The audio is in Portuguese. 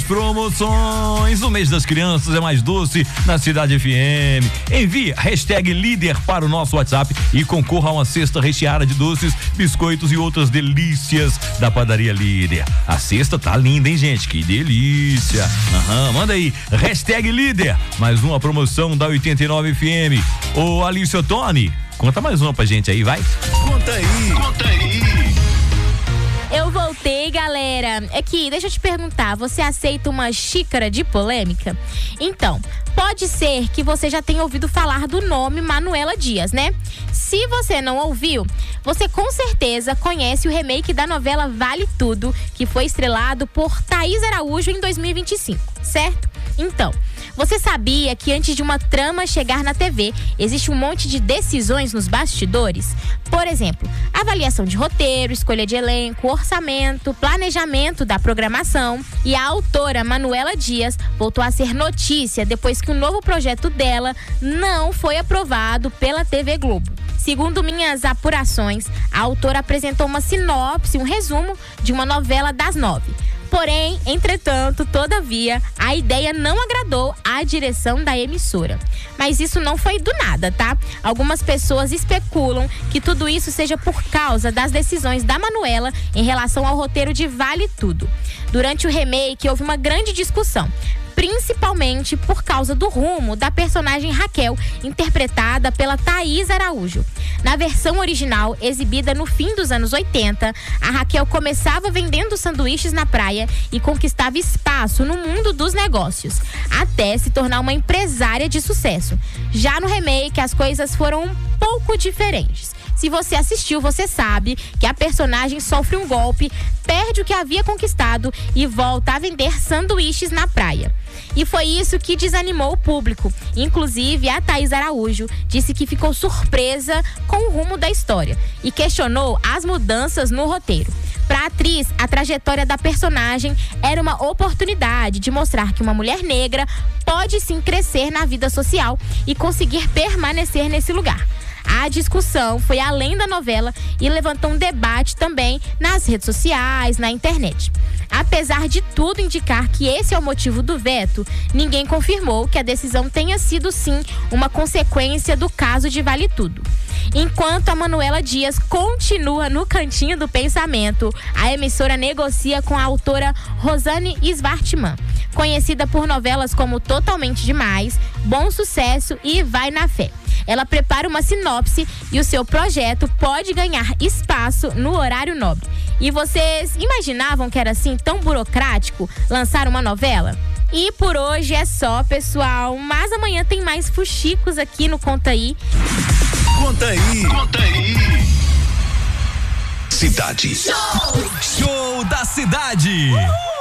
promoções. O mês das crianças é mais doce na Cidade FM. Envie #líder para o nosso WhatsApp e concorra a uma cesta recheada de doces, biscoitos e outras delícias da Padaria Líder. A cesta tá linda, hein, gente? Que delícia. Manda aí, #líder. Mais uma promoção da 89 FM. Ô, Alício Tony, conta mais uma pra gente aí, vai. Conta aí. Eu voltei, galera. Aqui, deixa eu te perguntar, você aceita uma xícara de polêmica? Então, pode ser que você já tenha ouvido falar do nome Manuela Dias, né? Se você não ouviu, você com certeza conhece o remake da novela Vale Tudo, que foi estrelado por Thaís Araújo em 2025, certo? Então, você sabia que antes de uma trama chegar na TV, existe um monte de decisões nos bastidores? Por exemplo, avaliação de roteiro, escolha de elenco, orçamento, planejamento da programação. E a autora Manuela Dias voltou a ser notícia depois que o novo projeto dela não foi aprovado pela TV Globo. Segundo minhas apurações, a autora apresentou uma sinopse, um resumo de uma novela das 9. Porém, entretanto, todavia, a ideia não agradou à direção da emissora. Mas isso não foi do nada, tá? Algumas pessoas especulam que tudo isso seja por causa das decisões da Manuela em relação ao roteiro de Vale Tudo. Durante o remake, houve uma grande discussão, principalmente por causa do rumo da personagem Raquel, interpretada pela Thaís Araújo. Na versão original, exibida no fim dos anos 80, a Raquel começava vendendo sanduíches na praia e conquistava espaço no mundo dos negócios, até se tornar uma empresária de sucesso. Já no remake, as coisas foram um pouco diferentes. Se você assistiu, você sabe que a personagem sofre um golpe, perde o que havia conquistado e volta a vender sanduíches na praia. E foi isso que desanimou o público. Inclusive, a Thaís Araújo disse que ficou surpresa com o rumo da história e questionou as mudanças no roteiro. Para a atriz, a trajetória da personagem era uma oportunidade de mostrar que uma mulher negra pode sim crescer na vida social e conseguir permanecer nesse lugar. A discussão foi além da novela e levantou um debate também nas redes sociais, na internet. Apesar de tudo indicar que esse é o motivo do veto, ninguém confirmou que a decisão tenha sido sim uma consequência do caso de Vale Tudo. Enquanto a Manuela Dias continua no cantinho do pensamento, a emissora negocia com a autora Rosane Svartman, conhecida por novelas como Totalmente Demais, Bom Sucesso e Vai na Fé. Ela prepara uma sinopse e o seu projeto pode ganhar espaço no horário nobre. E vocês imaginavam que era assim tão burocrático lançar uma novela? E por hoje é só, pessoal. Mas amanhã tem mais fuxicos aqui no Conta Aí. Conta aí. Cidade. Show da Cidade.